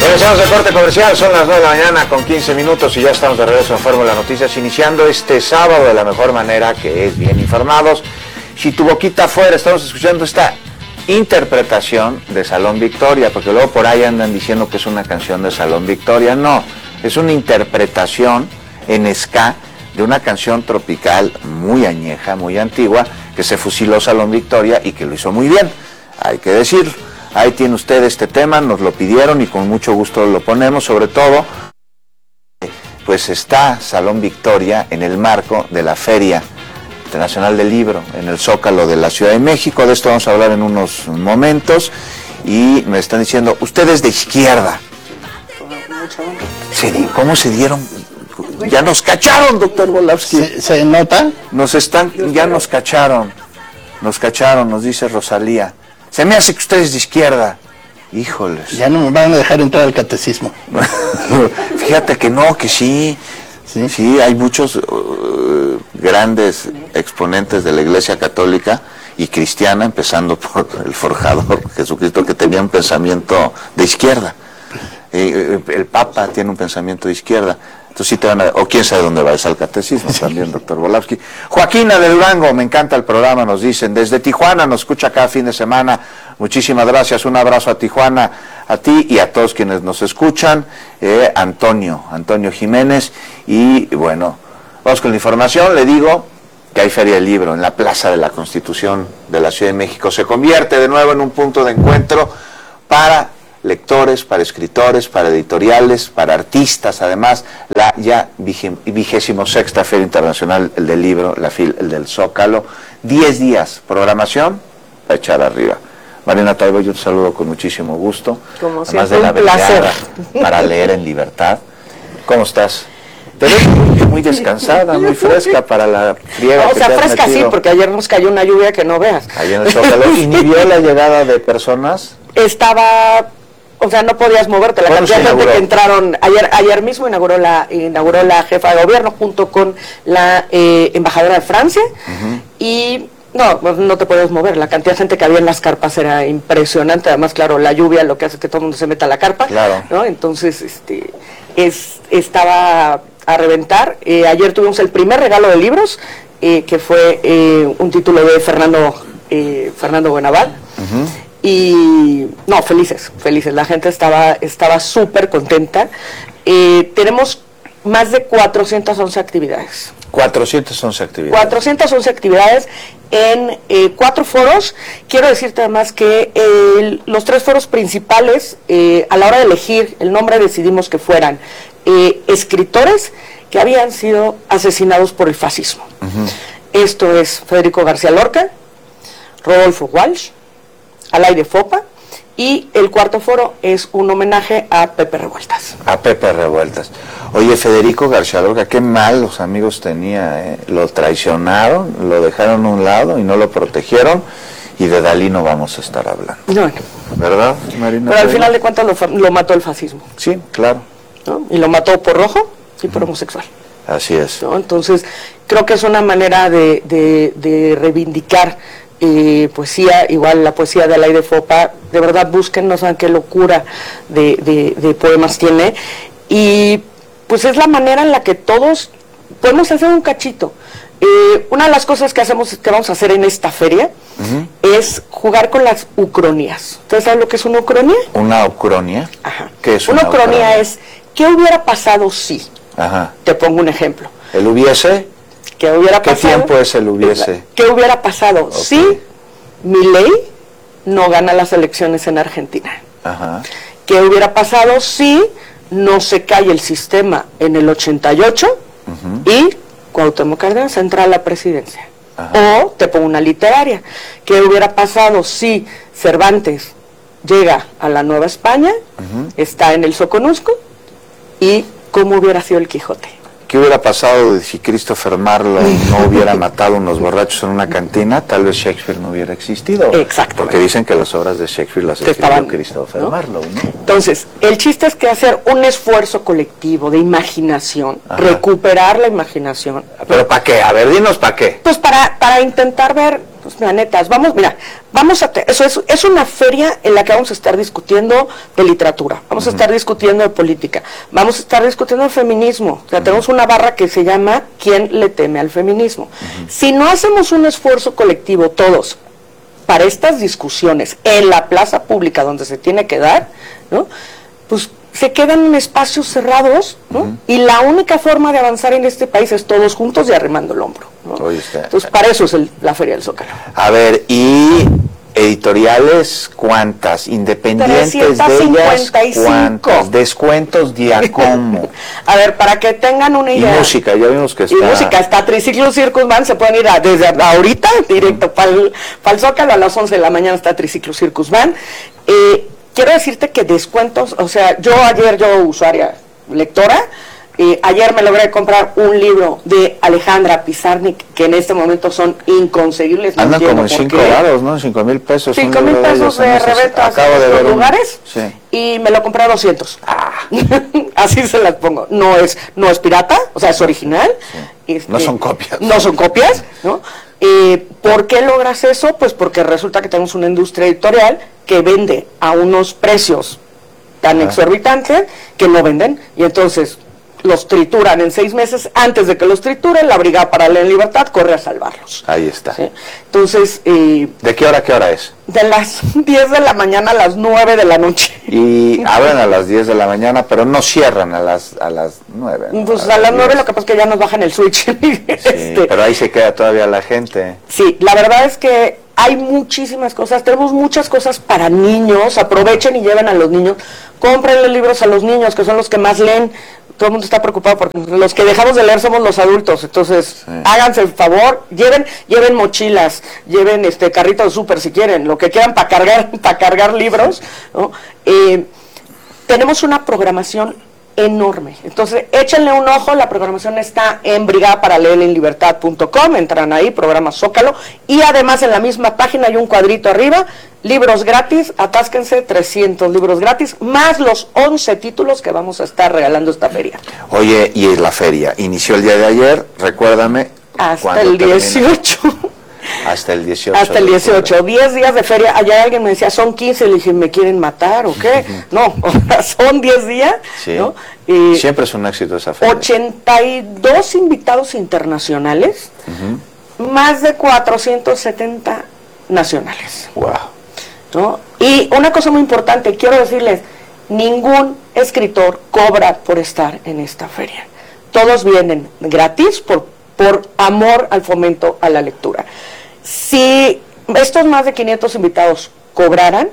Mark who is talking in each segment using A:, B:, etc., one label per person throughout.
A: Regresamos de corte comercial, son las 9 de la mañana con 15 minutos y ya estamos de regreso en Fórmula Noticias, iniciando este sábado de la mejor manera, que es bien informados. Si tu boquita fuera, estamos escuchando esta interpretación de Salón Victoria, porque luego por ahí andan diciendo que es una canción de Salón Victoria. No, es una interpretación en ska de una canción tropical muy añeja, muy antigua, que se fusiló Salón Victoria y que lo hizo muy bien, hay que decirlo. Ahí tiene usted este tema, nos lo pidieron y con mucho gusto lo ponemos, sobre todo, pues está Salón Victoria en el marco de la Feria Internacional del Libro, en el Zócalo de la Ciudad de México. De esto vamos a hablar en unos momentos, y me están diciendo, usted es de izquierda. ¿Cómo se dieron? Ya nos cacharon, doctor Volavsky.
B: ¿Se nota?
A: Ya nos cacharon, nos dice Rosalía. Se me hace que usted es de izquierda. Híjoles.
B: Ya no me van a dejar entrar al catecismo.
A: Fíjate que no, que sí. Sí, hay muchos grandes exponentes de la Iglesia Católica y cristiana, empezando por el forjador Jesucristo, que tenía un pensamiento de izquierda. El Papa tiene un pensamiento de izquierda. Entonces sí te van a... O quién sabe dónde va al catecismo también, doctor Volavsky. Joaquina de Durango, me encanta el programa, nos dicen. Desde Tijuana, nos escucha cada fin de semana. Muchísimas gracias, un abrazo a Tijuana, a ti y a todos quienes nos escuchan. Antonio Jiménez. Y bueno, vamos con la información. Le digo que hay Feria del Libro en la Plaza de la Constitución de la Ciudad de México. Se convierte de nuevo en un punto de encuentro para lectores, para escritores, para editoriales, para artistas. Además, la ya 26ª Feria Internacional del Libro, la FIL, el del Zócalo. 10 días, programación a echar arriba. Marina Taibo, yo te saludo con muchísimo gusto.
C: Como
A: además
C: siempre,
A: de la
C: un placer.
A: Para leer en libertad. ¿Cómo estás? Te ves muy descansada, muy fresca para la friega.
C: O sea, fresca sí, porque ayer nos cayó una lluvia que no veas.
A: Ayer en el Zócalo. ¿Inhibió la llegada de personas?
C: O sea, no podías moverte. La cantidad de gente que entraron, ayer mismo inauguró la jefa de gobierno junto con la embajadora de Francia, y no te podías mover. La cantidad de gente que había en las carpas era impresionante. Además, claro, la lluvia lo que hace es que todo el mundo se meta a la carpa,
A: claro,
C: ¿no? Entonces, estaba a reventar. Ayer tuvimos el primer regalo de libros, que fue un título de Fernando Buenaval. Y felices, la gente estaba súper contenta. Tenemos más de 411 actividades.
A: 411 actividades.
C: 411 actividades en 4 foros. Quiero decirte además que los 3 foros principales, a la hora de elegir el nombre, decidimos que fueran escritores que habían sido asesinados por el fascismo. Esto es Federico García Lorca, Rodolfo Walsh, Alay de Fopa, y el 4º foro es un homenaje a Pepe Revueltas. A Pepe
A: Revueltas. Oye, Federico García Lorca, qué malos amigos tenía, Lo traicionaron, lo dejaron a un lado y no lo protegieron, y de Dalí no vamos a estar hablando.
C: No.
A: ¿Verdad, Marina?
C: Pero al final de cuentas lo mató el fascismo.
A: Sí, claro.
C: ¿No? Y lo mató por rojo y por homosexual.
A: Así es.
C: ¿No? Entonces, creo que es una manera de reivindicar poesía, igual la poesía de Alay de Fopa. De verdad, busquen, no saben qué locura de poemas tiene, y pues es la manera en la que todos podemos hacer un cachito. Una de las cosas que vamos a hacer en esta feria es jugar con las ucronías. ¿Ustedes saben lo que es una ucronía?
A: ¿Una ucronia?
C: Ajá.
A: ¿Qué es
C: una ucronía? Es, ¿qué hubiera pasado si?
A: Ajá.
C: Te pongo un ejemplo.
A: ¿El hubiese?
C: ¿Qué hubiera pasado?
A: ¿Qué tiempo es el hubiese?
C: ¿Qué hubiera pasado si Milei no gana las elecciones en Argentina?
A: Ajá.
C: ¿Qué hubiera pasado si no se cae el sistema en el 88 y Cuauhtémoc Cárdenas entra a la presidencia? Ajá. O te pongo una literaria. ¿Qué hubiera pasado si Cervantes llega a la Nueva España, está en el Soconusco, y cómo hubiera sido el Quijote?
A: ¿Qué hubiera pasado si Christopher Marlowe no hubiera matado a unos borrachos en una cantina? Tal vez Shakespeare no hubiera existido.
C: Exacto.
A: Porque dicen que las obras de Shakespeare las escribió Christopher Marlowe, ¿no?
C: Entonces, el chiste es que hacer un esfuerzo colectivo de imaginación, recuperar la imaginación.
A: ¿Pero para qué? A ver, dinos para qué.
C: Pues para intentar ver, Pues mira, netas, es una feria en la que vamos a estar discutiendo de literatura, vamos a estar discutiendo de política, vamos a estar discutiendo de feminismo. O sea, tenemos una barra que se llama ¿Quién le teme al feminismo? Si no hacemos un esfuerzo colectivo todos para estas discusiones en la plaza pública donde se tiene que dar, ¿no? Pues se quedan en espacios cerrados, ¿no? Y la única forma de avanzar en este país es todos juntos y arrimando el hombro, ¿no? Entonces, para eso es la Feria del Zócalo.
A: A ver, y editoriales, ¿cuántas? Independientes de ellas, ¿cuántas? Descuentos, día cómo.
C: A ver, para que tengan una idea.
A: Y música, ya vimos que está.
C: Y música, está Triciclo Circus Band, se pueden ir desde ahorita, directo para el Zócalo, a las 11 de la mañana está Triciclo Circus Band. Quiero decirte que descuentos, o sea, yo usuaria, lectora, ayer me logré comprar un libro de Alejandra Pizarnik, que en este momento son inconseguibles.
A: Andan como en 5 lados, ¿no? 5,000 pesos.
C: 5,000 pesos de reventa
A: acabo de ver
C: lugares,
A: sí.
C: Y me lo compré a 200. Así se las pongo. No es pirata, o sea, es original.
A: Sí. No son copias.
C: No son copias, ¿no? ¿Por qué logras eso? Pues porque resulta que tenemos una industria editorial que vende a unos precios tan exorbitantes que no venden, y entonces los trituran en 6 meses. Antes de que los trituren, la Brigada para Leer en Libertad corre a salvarlos.
A: Ahí está.
C: ¿Sí? Entonces,
A: ¿de qué hora a qué hora es?
C: De las 10 de la mañana a las 9 de la noche.
A: Y abren a las 10 de la mañana, pero no cierran a las 9. ¿no?
C: Pues a las 9 lo que pasa es que ya nos bajan el switch.
A: Sí, pero ahí se queda todavía la gente.
C: Sí, la verdad es que hay muchísimas cosas, tenemos muchas cosas para niños. Aprovechen y lleven a los niños, cómprenle libros a los niños, que son los que más leen. Todo el mundo está preocupado porque los que dejamos de leer somos los adultos. Entonces, háganse el favor, lleven mochilas, lleven carritos de súper si quieren, lo que quieran para cargar libros, ¿no? Tenemos una programación enorme. Entonces, échenle un ojo, la programación está en brigadaparaleirenlibertad.com, entran ahí, programa Zócalo, y además en la misma página hay un cuadrito arriba, libros gratis, atásquense, 300 libros gratis, más los 11 títulos que vamos a estar regalando esta feria.
A: Oye, y la feria inició el día de ayer, recuérdame.
C: Hasta el 18.
A: Hasta el 18.
C: Hasta el 18, 10 días de feria. Ayer alguien me decía, son 15, le dije, ¿me quieren matar o qué? No, son 10 días,
A: sí.
C: ¿no?
A: Siempre es un éxito esa feria.
C: 82 invitados internacionales, más de 470 nacionales.
A: Wow.
C: ¿No? Y una cosa muy importante, quiero decirles, ningún escritor cobra por estar en esta feria. Todos vienen gratis por amor al fomento a la lectura. Si estos más de 500 invitados cobraran,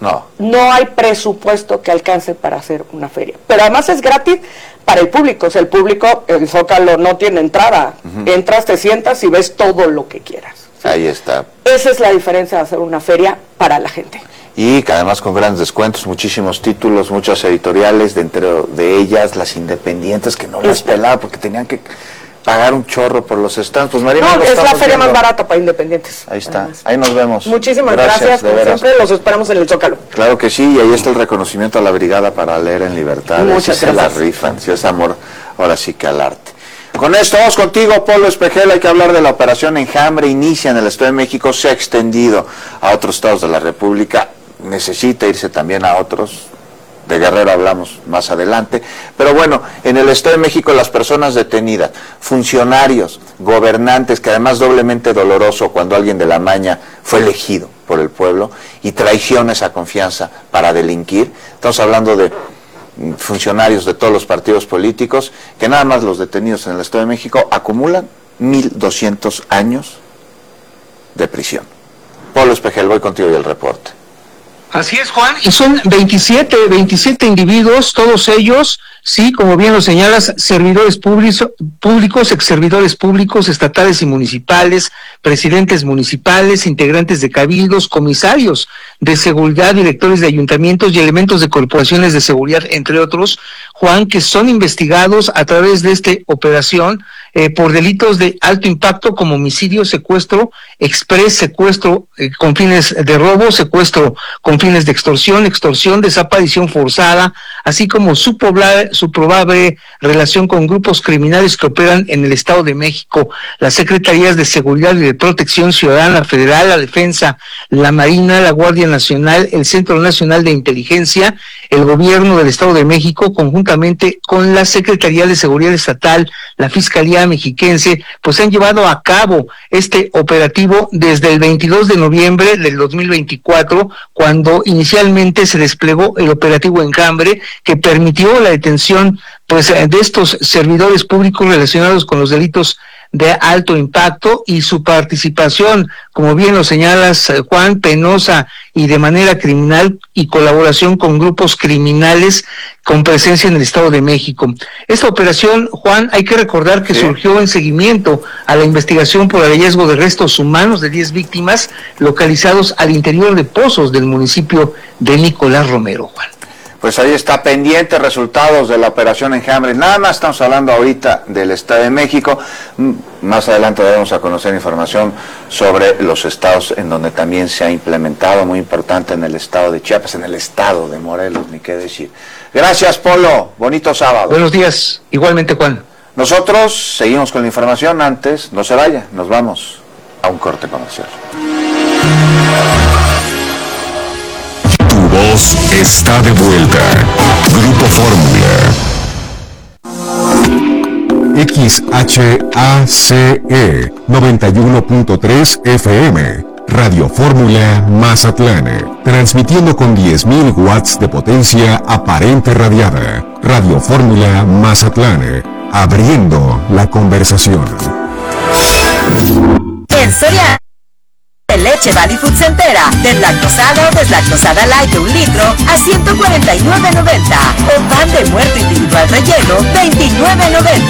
C: no hay presupuesto que alcance para hacer una feria. Pero además es gratis para el público. O sea, el Zócalo no tiene entrada. Entras, te sientas y ves todo lo que quieras. ¿Sí?
A: Ahí está.
C: Esa es la diferencia de hacer una feria para la gente.
A: Y que además con grandes descuentos, muchísimos títulos, muchas editoriales, dentro de ellas las independientes que no las pelaban porque tenían que pagar un chorro por los stands. Pues Marina,
C: no, es la feria más barata para independientes.
A: Ahí está, además. Ahí nos vemos.
C: Muchísimas gracias como siempre, los esperamos en el Zócalo.
A: Claro que sí, y ahí está el reconocimiento a la Brigada para Leer en Libertad.
C: Muchas gracias.
A: Se la rifan, si es amor, ahora sí que al arte. Con esto vamos contigo, Polo Espejel. Hay que hablar de la operación Enjambre. Inicia en el Estado de México, se ha extendido a otros estados de la República, necesita irse también a otros. De Guerrero hablamos más adelante, pero bueno, en el Estado de México las personas detenidas, funcionarios, gobernantes, que además doblemente doloroso cuando alguien de la maña fue elegido por el pueblo y traiciona esa confianza para delinquir. Estamos hablando de funcionarios de todos los partidos políticos, que nada más los detenidos en el Estado de México acumulan 1,200 años de prisión. Polo Espejel, voy contigo y el reporte.
D: Así es, Juan, y son 27 individuos, todos ellos, sí, como bien lo señalas, servidores públicos, exservidores públicos, estatales y municipales, presidentes municipales, integrantes de cabildos, comisarios de seguridad, directores de ayuntamientos y elementos de corporaciones de seguridad, entre otros, Juan, que son investigados a través de esta operación por delitos de alto impacto como homicidio, secuestro express, secuestro con fines de robo, secuestro con fines de extorsión, desaparición forzada, así como su probable relación con grupos criminales que operan en el Estado de México. Las Secretarías de Seguridad y de Protección Ciudadana Federal, la Defensa, la Marina, la Guardia Nacional, el Centro Nacional de Inteligencia, el Gobierno del Estado de México, conjuntamente con la Secretaría de Seguridad Estatal, la Fiscalía Mexiquense, pues han llevado a cabo este operativo desde el 22 de noviembre del 2024, cuando inicialmente se desplegó el operativo Enjambre, que permitió la detención pues de estos servidores públicos relacionados con los delitos de alto impacto y su participación, como bien lo señalas, Juan, penosa y de manera criminal, y colaboración con grupos criminales con presencia en el Estado de México. Esta operación, Juan, hay que recordar que surgió en seguimiento a la investigación por el hallazgo de restos humanos de 10 víctimas localizados al interior de pozos del municipio de Nicolás Romero, Juan.
A: Pues ahí está, pendiente resultados de la operación Enjambre. Nada más estamos hablando ahorita del Estado de México. Más adelante daremos a conocer información sobre los estados en donde también se ha implementado, muy importante en el estado de Chiapas, en el estado de Morelos, ni qué decir. Gracias, Polo. Bonito sábado.
D: Buenos días. Igualmente, Juan.
A: Nosotros seguimos con la información. Antes, no se vaya, nos vamos a un corte comercial.
E: Tu voz está de vuelta. Grupo Fórmula. XHACE 91.3 FM. Radio Fórmula Mazatlán. Transmitiendo con 10.000 watts de potencia aparente radiada. Radio Fórmula Mazatlán. Abriendo la conversación.
F: En Soriana, de leche Valley Foods entera, deslactosada o deslactosada light de 1 litro a $149.90, o pan de muerto individual relleno $29.90.